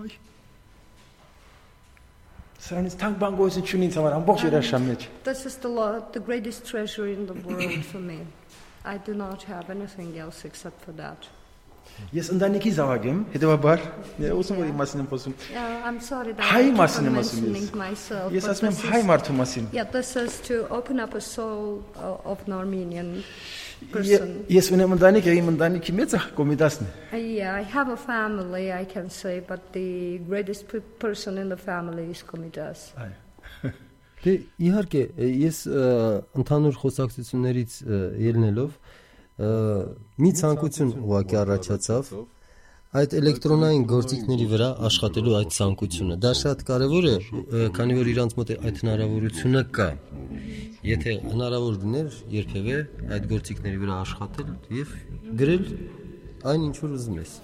Սրանից թանկ բան գոյություն չունի ինձ համար ամբողջ երաշան մեջ։ This is the greatest treasure in the world for me. I do not have anything else except for that. Ես ընտանիքի զավակ եմ, հետևաբար ուսում որ իմ մասին եմ խոսում։ I'm sorry that Հայ I keep մասին on եմ ասում mentioning ես։ myself. Ես but ասում եմ this հայ is- մարդու մասին։ Yeah, this is to open up a soul of an Armenian person. Ես ունեմ ընտանիք, իմ ընտանիքի մեծը Կոմիտասն է։ Yeah, I have a family, I can say, but the greatest person in the family is Komitas. Դե իհարկե ես ընդհանուր խոսակցություններից ելնելով մի ցանկություն ուղղակի առաջացավ այդ էլեկտրոնային գործիքների վրա աշխատելու այդ ցանկությունը։ Դա շատ կարևոր է, քանի որ իրանց մոտ այդ հնարավորությունը կա։ Եթե հնարավոր լիներ երբևէ այդ գործիքների վրա աշխատել եւ գրել այն ինչ որ ուզում ես։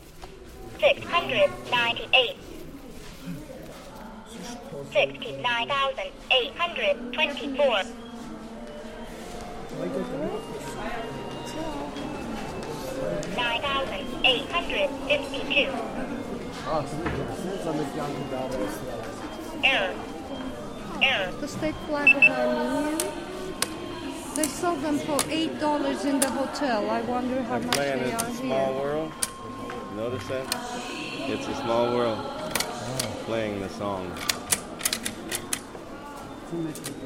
698 69,824 9,852 Error The state flag of Armenia. They sell them for $8 in the hotel. I wonder how much Playing they It's are a Small here. World. Notice that? It's a small world. Playing the song.